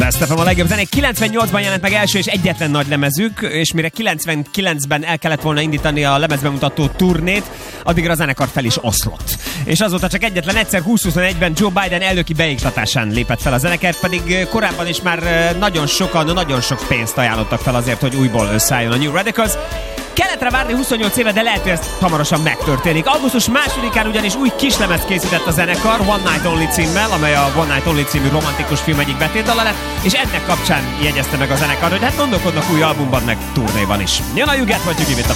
Last FM a legjobb zenék. 98-ban jelent meg első és egyetlen nagy lemezük, és mire 99-ben el kellett volna indítani a lemezbemutató turnét, addigra a zenekar fel is oszlott. És azóta csak egyetlen egyszer 2021-ben Joe Biden elnöki beiktatásán lépett fel a zenekar, pedig korábban is már nagyon sokan, nagyon sok pénzt ajánlottak fel azért, hogy újból összeálljon a New Radicals. Kelletre várni 28 éve, de lehet, hogy ez hamarosan megtörténik. Augusztus 2-án ugyanis új kislemezt készített a zenekar, One Night Only címmel, amely a One Night Only című romantikus film egyik betétdala lett, és ennek kapcsán jegyezte meg a zenekar, hogy hát gondolkodnak új albumban, meg turnéban is. Jön a You Get What You Give It.